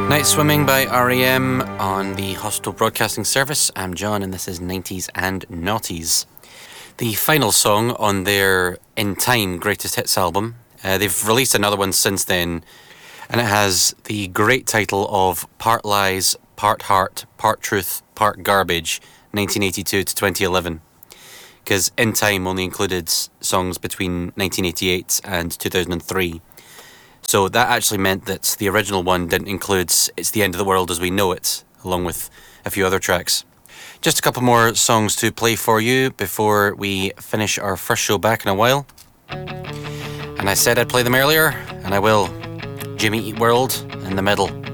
Night Swimming by REM on the Hostel Broadcasting Service. I'm John and this is 90s and Noughties. The final song on their In Time Greatest Hits album. They've released another one since then, and it has the great title of Part Lies, Part Heart, Part Truth, Part Garbage, 1982 to 2011. Because In Time only included songs between 1988 and 2003. So that actually meant that the original one didn't include It's the End of the World as We Know It, along with a few other tracks. Just a couple more songs to play for you before we finish our first show back in a while. And I said I'd play them earlier, and I will. Jimmy Eat World in the middle.